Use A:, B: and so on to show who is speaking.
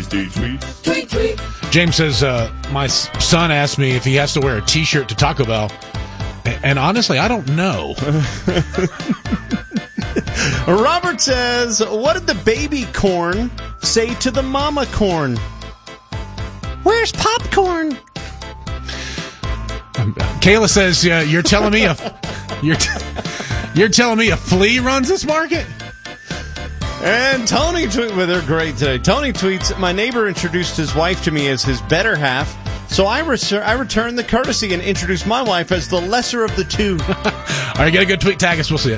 A: Tweet.
B: James says, my son asked me if he has to wear a T-shirt to Taco Bell. And honestly, I don't know.
C: Robert says, what did the baby corn say to the mama corn? Where's popcorn?
B: Kayla says, you're telling me you're telling me a flea runs this market?
C: And Tony tweets, well, they're great today. Tony tweets, my neighbor introduced his wife to me as his better half, so I returned the courtesy and introduced my wife as the lesser of the two.
B: All right, get a good tweet, tag us, we'll see it.